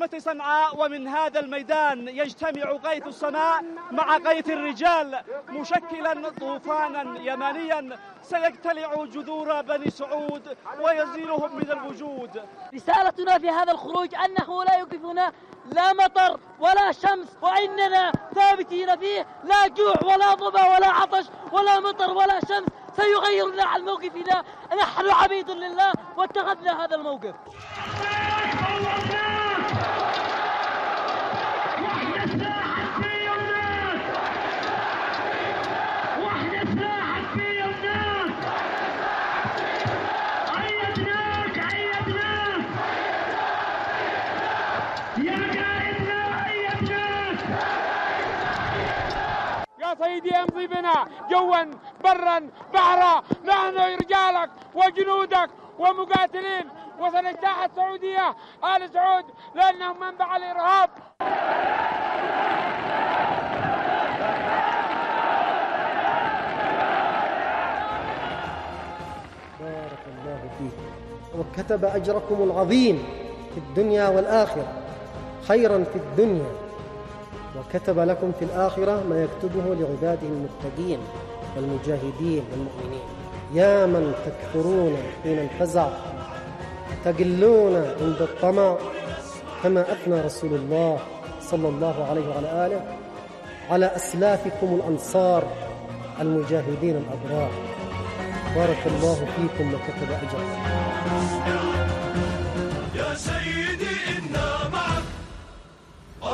عاصمة صنعاء ومن هذا الميدان يجتمع غيث السماء مع غيث الرجال، مشكلا طوفانا يمانيا سيقتلع جذور بني سعود ويزيلهم من الوجود. رسالتنا في هذا الخروج أنه لا يوقفنا لا مطر ولا شمس، وإننا ثابتين فيه، لا جوع ولا ظما ولا عطش ولا مطر ولا شمس سيغيرنا عن موقفنا. نحن عبيد لله واتخذنا هذا الموقف. يا سيدي امضي بنا جوا برا بحرا، نحن رجالك وجنودك ومقاتلين، وسنجتاح السعودية آل سعود لأنهم منبع الإرهاب. بارك الله فيكم وكتب أجركم العظيم في الدنيا والآخرة، خيرا في الدنيا، وكتب لكم في الآخرة ما يكتبه لعباده المتقين والمجاهدين والمؤمنين. يا من تكثرون حين الفزع، تقلون عند الطمع، كما أثنى رسول الله صلى الله عليه وعلى آله على أسلافكم الأنصار المجاهدين الأبرار. بارك الله فيكم وكتب أجركم. يا سيدي